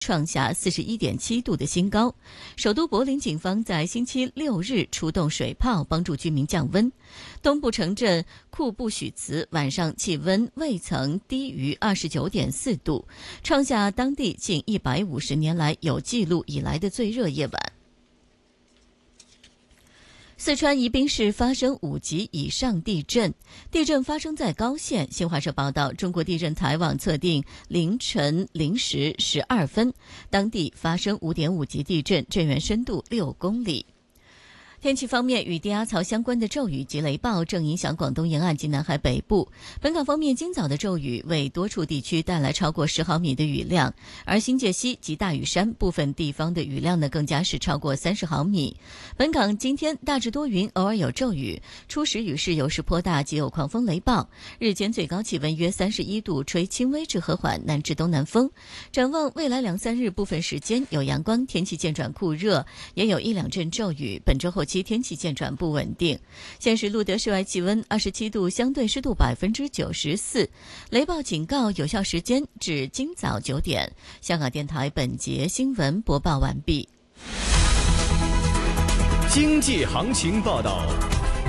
创下41.7度的新高。首都柏林警方在星期6日出动水炮帮助居民降温。东部城镇库布许茨晚上气温未曾低于29.4度，创下当地近150年来有记录以来的最热夜晚。四川宜宾市发生5级以上地震，地震发生在高县。新华社报道，中国地震台网测定凌晨0时12分，当地发生5.5级地震，震源深度6公里。天气方面，与低压槽相关的骤雨及雷暴正影响广东沿岸及南海北部。本港方面，今早的骤雨为多处地区带来超过10毫米的雨量，而新界西及大屿山部分地方的雨量呢，更加是超过30毫米。本港今天大致多云，偶尔有骤雨，初时雨势有时颇大，及有狂风雷暴。日间最高气温约31度，吹轻微至和缓南至东南风。展望未来2、3日，部分时间有阳光，天气渐转酷热，也有1、2阵骤雨。本周后期天气渐转不稳定。现时录得室外气温27度，相对湿度94%。雷暴警告有效时间至今早9点。香港电台本节新闻播报完毕。 经济行情报道。